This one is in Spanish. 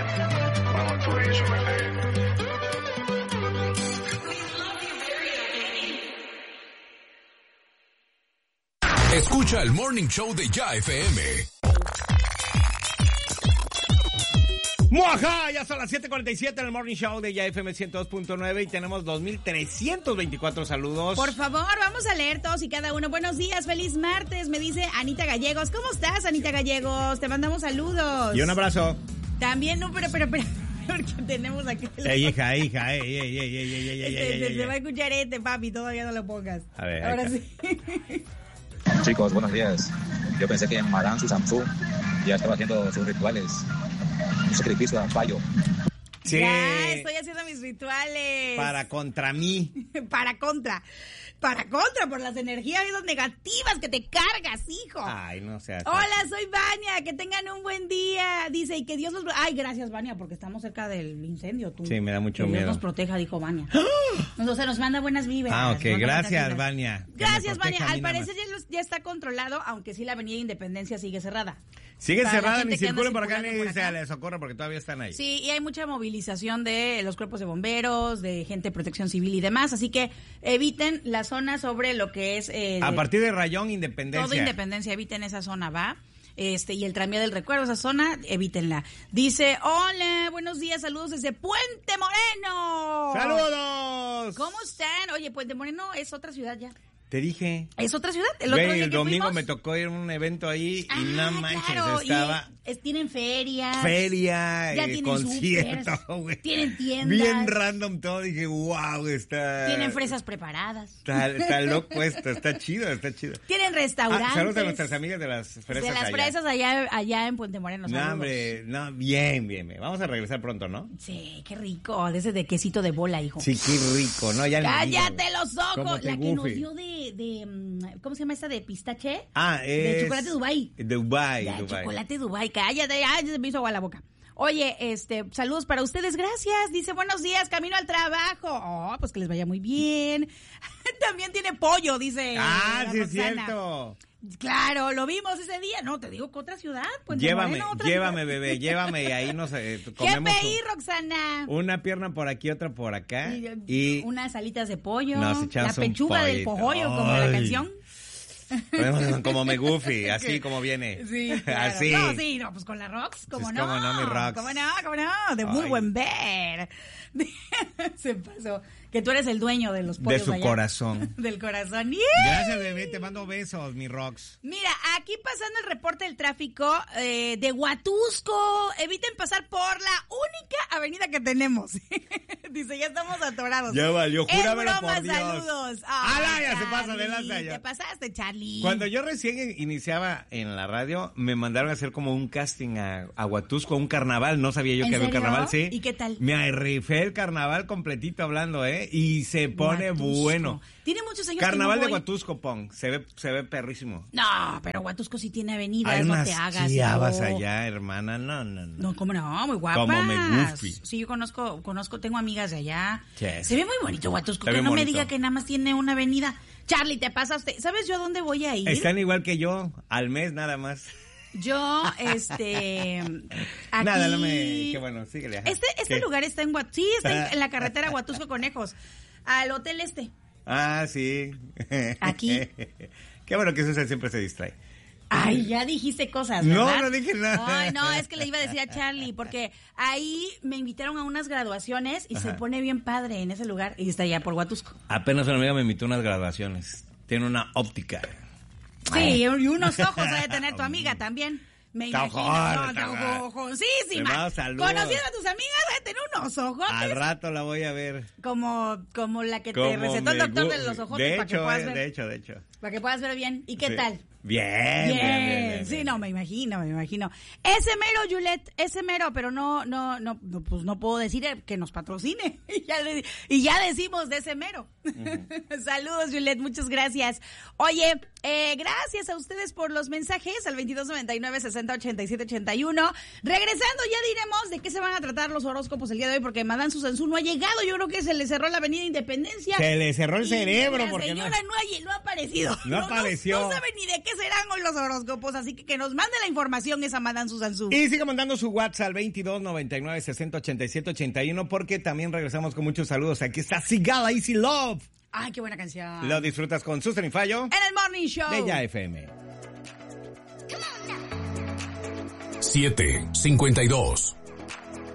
Vamos por eso, bebé. Escucha el Morning Show de Ya FM. ¡Muajá! Ya son las 7:47 en el Morning Show de Ya FM 102.9 y tenemos 2,324 saludos. Por favor, vamos a leer todos y cada uno. Buenos días, feliz martes, me dice Anita Gallegos. ¿Cómo estás, Anita Gallegos? Te mandamos saludos. Y un abrazo. También, no, pero, porque tenemos aquí... hija. Se va a escuchar papi, todavía no lo pongas. A ver, ahora acá. sí. Chicos, buenos días. Yo pensé que Madame Susamsu ya estaba haciendo sus rituales. Un sacrificio a fallo. Sí. Ya estoy haciendo mis rituales. Para contra mí. Para contra, por las energías negativas que te cargas, hijo. Ay, no seas. Hola, soy Vania, que tengan un buen día. Dice, y que Dios los... Ay, gracias, Vania, porque estamos cerca del incendio. Tú. Sí, me da mucho que miedo. Dios nos proteja, dijo Vania. Entonces nos manda buenas vibras. Ah, ok, gracias, Vania. Gracias, Vania. Al parecer ya está controlado, aunque sí la avenida Independencia sigue cerrada. Sigue Para la cerrada, gente ni que anda circulen por acá circulando ni por acá. se les socorro porque todavía están ahí. Sí, y hay mucha movilización de los cuerpos de bomberos, de gente de protección civil y demás, así que eviten la zona sobre lo que es... A partir de Rayón Independencia. Todo Independencia, eviten esa zona, ¿va? Y el tranvía del recuerdo, esa zona, evítenla. Dice, hola, buenos días, saludos desde Puente Moreno. ¡Saludos! ¿Cómo están? Oye, Puente Moreno es otra ciudad ya. Te dije. ¿Es otra ciudad? El otro día el que domingo fuimos, me tocó ir a un evento ahí y no manches, claro, estaba... tienen ferias. Feria, ya tienen concierto, supers, güey. tienen tiendas. Bien random todo, dije, wow, está... Tienen fresas preparadas. Está loco esto, está chido. Tienen restaurantes. Saludos a nuestras amigas de las fresas De las allá. fresas allá en Puente Moreno. No, saludos. hombre, no, bien. Vamos a regresar pronto, ¿no? Sí, qué rico. De ese de quesito de bola, hijo. Sí, qué rico, ¿no? Ya ¡Cállate los Como ojos! te La que nos Goofy. dio ¿cómo se llama esta? De pistache. Es... De chocolate Dubái. Dubái. Chocolate Dubái. Cállate, ya se me hizo agua la boca. Oye, saludos para ustedes, gracias. Dice, buenos días, camino al trabajo. Oh, pues que les vaya muy bien. También tiene pollo, dice. Ah, sí, es Roxana. cierto. Claro, lo vimos ese día. No, te digo que otra ciudad. Puente Llévame, Moreno, otra llévame, ciudad. bebé, llévame y ahí nos comemos GPI, Roxana. una pierna por aquí, otra por acá y unas alitas de pollo, nos la echamos un pechuga del pollito. pollo, como la Ay. canción. Como me Goofy, así como viene. Sí, claro. Así. No, pues con la Rox, ¿cómo Pues, no? cómo no, mi Rox. ¿Cómo no? De muy Ay. buen ver. Se pasó. Que tú eres el dueño de los pollos De su allá. corazón. Del corazón. Gracias, bebé, te mando besos, mi Rox. Mira, aquí pasando el reporte del tráfico de Huatusco. Eviten pasar por la única avenida que tenemos. Dice, ya estamos atorados. Ya valió, júramelo es broma, por Dios. saludos. ¡Ala, ya se Charlie, pasa de lanza ya! Te pasaste, Charlie. Cuando yo recién iniciaba en la radio, me mandaron a hacer como un casting a Huatusco, a un carnaval. No sabía yo ¿En que había un serio? carnaval, sí. ¿Y qué tal? Me rifé el carnaval completito hablando, Y se pone Huatusco. bueno. Tiene muchos años Carnaval que no de voy. Huatusco, Pong. Se ve perrísimo. No, pero Huatusco sí tiene avenidas, Hay no unas te hagas. chiavas no. allá, hermana. No. No, ¿cómo no? Muy guapas. Como me Goofy. Sí, yo conozco, tengo amigas de allá. Sí. Se ve muy bonito Huatusco, Se que ve no me bonito. diga que nada más tiene una avenida. Charlie, te pasaste. ¿Sabes yo a dónde voy a ir? Están igual que yo, al mes nada más. Yo, aquí... Nada, no me... Qué bueno, síguele. ajá. Este ¿Qué? lugar está en Huatusco. Sí, está en la carretera Huatusco Conejos. Al hotel Ah, sí. Aquí. Qué bueno que Susan siempre se distrae. Ay, ya dijiste cosas, No, ¿verdad? no dije nada. Ay, no, es que le iba a decir a Charlie, porque ahí me invitaron a unas graduaciones y se pone bien padre en ese lugar. Y está allá por Huatusco. Apenas una amiga me invitó a unas graduaciones. Tiene una óptica. Sí, y unos ojos ha de tener tu amiga también. Me Está imagino. ojón, No, está ojoncísima. Te mando saludos. Conociendo a tus amigas, ha de tener unos ojos. Al rato la voy a ver. Como la que te Como recetó el me doctor de gu- los ojos De para que hecho, puedas ver. de hecho. Para que puedas ver bien. ¿Y qué Sí. tal? Bien. Sí, no, me imagino. Ese mero, Juliet, ese mero, pero no, pues no puedo decir que nos patrocine. Y ya decimos de ese mero. Saludos, Juliet, muchas gracias. Oye, gracias a ustedes por los mensajes al 2299-608781. Regresando, ya diremos de qué se van a tratar los horóscopos el día de hoy? Porque Madame Susansu no ha llegado. Yo creo que se le cerró la avenida Independencia. Se le cerró el cerebro. La porque señora no ha aparecido. No apareció. No sabe ni de qué serán hoy los horóscopos, así que nos mande la información esa Madame Susansu. Y siga mandando su WhatsApp al 22 99 60 87 81 porque también regresamos con muchos saludos. Aquí está Sigala Easy Love. Ay, qué buena canción. Lo disfrutas con Susan y Fallo En el Morning Show de Ya FM. 7:52.